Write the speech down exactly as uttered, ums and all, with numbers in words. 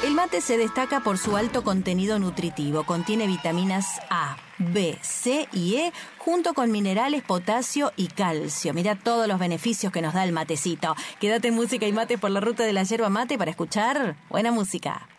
El mate se destaca por su alto contenido nutritivo. Contiene vitaminas A, B, C y E, junto con minerales, potasio y calcio. Mira todos los beneficios que nos da el matecito. Quédate en Música y Mate por la ruta de la yerba mate para escuchar buena música.